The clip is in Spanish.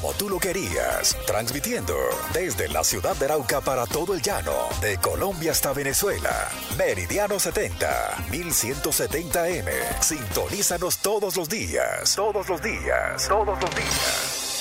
como tú lo querías, transmitiendo desde la ciudad de Arauca para todo el llano, de Colombia hasta Venezuela. Meridiano 70, 1170M. Sintonízanos todos los días, todos los días, todos los días.